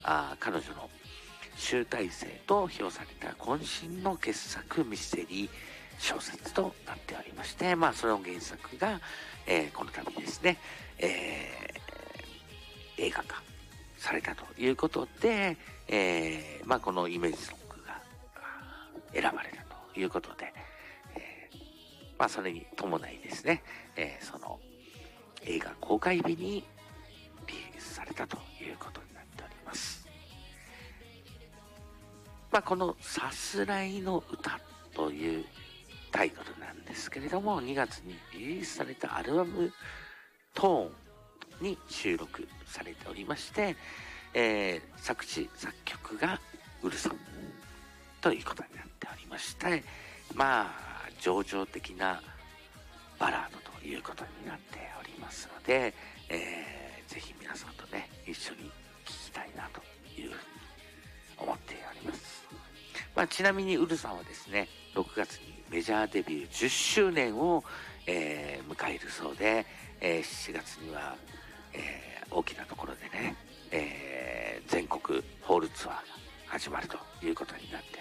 彼女の集大成と評された渾身の傑作ミステリー小説となっておりまして、その原作が、この度ですね、映画化されたということで、このイメージソングが選ばれたということで、それに伴いですね、その映画公開日にリリースされたということになっております。このさすらいの歌というタイトルなんですけれども、2月にリリースされたアルバムトーンに収録されておりまして、作詞作曲がウルさんということになっておりまして、情緒的なバラードということになっておりますので、ぜひ皆さんとね、一緒に聴きたいなというふうに思っております。ちなみにウルさんはですね、6月にメジャーデビュー10周年を、迎えるそうで、7月には、大きなところでね、全国ホールツアーが始まるということになって